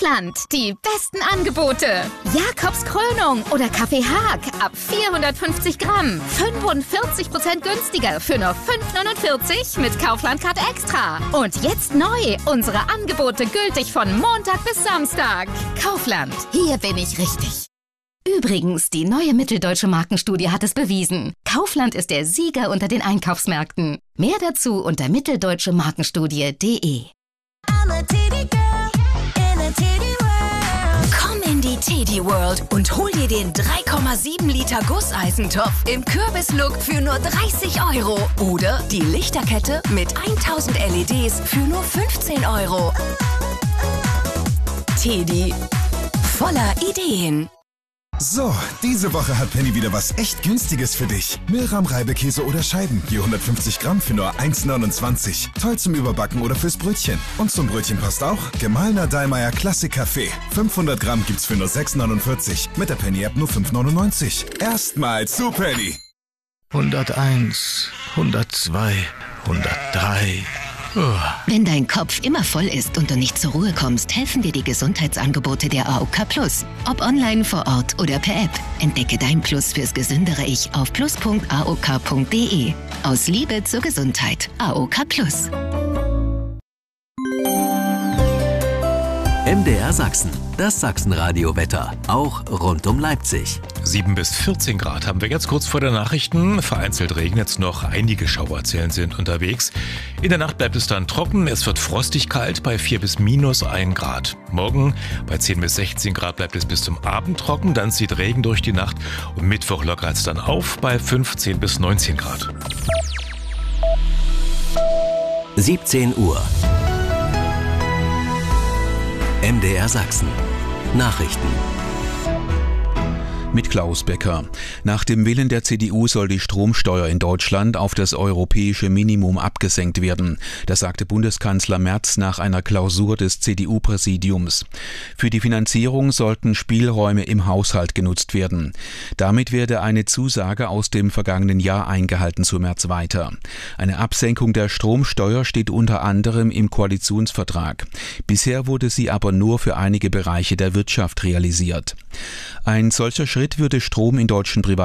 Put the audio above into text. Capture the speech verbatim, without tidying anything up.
Kaufland, die besten Angebote. Jakobs Krönung oder Kaffee Haag ab vierhundertfünfzig Gramm. fünfundvierzig Prozent günstiger für nur fünf neunundvierzig mit Kaufland-Card Extra. Und jetzt neu, unsere Angebote gültig von Montag bis Samstag. Kaufland, hier bin ich richtig. Übrigens, die neue mitteldeutsche Markenstudie hat es bewiesen. Kaufland ist der Sieger unter den Einkaufsmärkten. Mehr dazu unter mitteldeutsche markenstudie punkt de. Komm in die Teddy World und hol dir den drei Komma sieben Liter Gusseisentopf im Kürbislook für nur dreißig Euro. Oder die Lichterkette mit tausend L E Ds für nur fünfzehn Euro. Teddy, voller Ideen. So, diese Woche hat Penny wieder was echt Günstiges für dich. Milram Reibekäse oder Scheiben, je hundertfünfzig Gramm für nur eins neunundzwanzig. Toll zum Überbacken oder fürs Brötchen. Und zum Brötchen passt auch gemahlener Dallmayr Klassik Kaffee. fünfhundert Gramm gibt's für nur sechs neunundvierzig. Mit der Penny-App nur fünf neunundneunzig. Erstmal zu Penny. hunderteins, hundertzwei, hundertdrei... Wenn dein Kopf immer voll ist und du nicht zur Ruhe kommst, helfen dir die Gesundheitsangebote der A O K Plus. Ob online, vor Ort oder per App. Entdecke dein Plus fürs gesündere Ich auf plus punkt a o k punkt de. Aus Liebe zur Gesundheit. A O K Plus. M D R Sachsen, das Sachsenradio-Wetter, auch rund um Leipzig. sieben bis vierzehn Grad haben wir jetzt kurz vor der Nachrichten. Vereinzelt regnet es noch, einige Schauerzellen sind unterwegs. In der Nacht bleibt es dann trocken, es wird frostig kalt bei vier bis minus ein Grad. Morgen bei zehn bis sechzehn Grad bleibt es bis zum Abend trocken, dann zieht Regen durch die Nacht und Mittwoch lockert es dann auf bei fünfzehn bis neunzehn Grad. siebzehn Uhr. M D R Sachsen. Nachrichten. Mit Klaus Becker. Nach dem Willen der C D U soll die Stromsteuer in Deutschland auf das europäische Minimum abgesenkt werden. Das sagte Bundeskanzler Merz nach einer Klausur des C D U-Präsidiums. Für die Finanzierung sollten Spielräume im Haushalt genutzt werden. Damit werde eine Zusage aus dem vergangenen Jahr eingehalten, so Merz weiter. Eine Absenkung der Stromsteuer steht unter anderem im Koalitionsvertrag. Bisher wurde sie aber nur für einige Bereiche der Wirtschaft realisiert. Ein solcher Schritt würde Strom in deutschen Privat